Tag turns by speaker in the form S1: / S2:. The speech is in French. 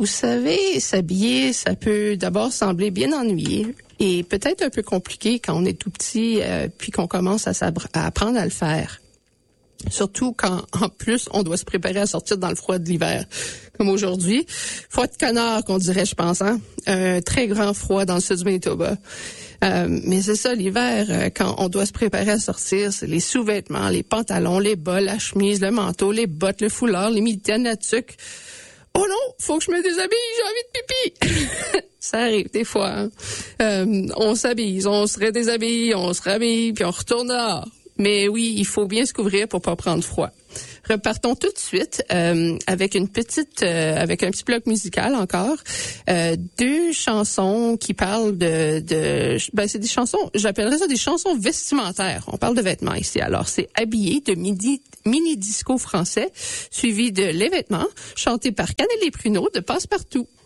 S1: Vous savez, s'habiller, ça peut d'abord sembler bien ennuyé et peut-être un peu compliqué quand on est tout petit, puis qu'on commence à apprendre à le faire. Surtout quand, en plus, on doit se préparer à sortir dans le froid de l'hiver. Comme aujourd'hui. Froid de canard, qu'on dirait, je pense, hein? Un très grand froid dans le sud du Manitoba. Mais c'est ça, l'hiver, quand on doit se préparer à sortir, c'est les sous-vêtements, les pantalons, les bas, la chemise, le manteau, les bottes, le foulard, les mitaines, la tuque. Oh non, faut que je me déshabille, j'ai envie de pipi! Ça arrive des fois, hein? On s'habille, on se redéshabille, on se rhabille, puis on retourne dehors. Mais oui, il faut bien se couvrir pour pas prendre froid. Repartons tout de suite avec un petit bloc musical encore. Deux chansons qui parlent c'est des chansons, j'appellerais ça des chansons vestimentaires. On parle de vêtements ici. Alors, c'est Habillé de mini disco français, suivi de Les Vêtements, chanté par Canel et Pruneau de Passe-Partout.